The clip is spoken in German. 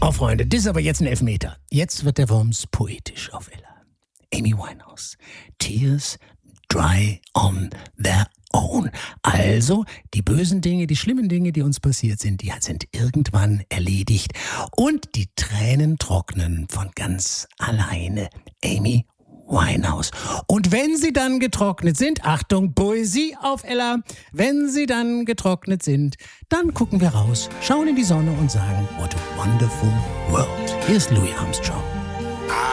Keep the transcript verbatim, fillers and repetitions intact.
Oh, Freunde, das ist aber jetzt ein Elfmeter. Jetzt wird der Worms poetisch auf Ella. Amy Winehouse. Tears dry on their own. Also, die bösen Dinge, die schlimmen Dinge, die uns passiert sind, die sind irgendwann erledigt. Und die Tränen trocknen von ganz alleine. Amy Winehouse. Und wenn sie dann getrocknet sind, Achtung, Poesie auf Ella, wenn sie dann getrocknet sind, dann gucken wir raus, schauen in die Sonne und sagen, what a wonderful world. Hier ist Louis Armstrong.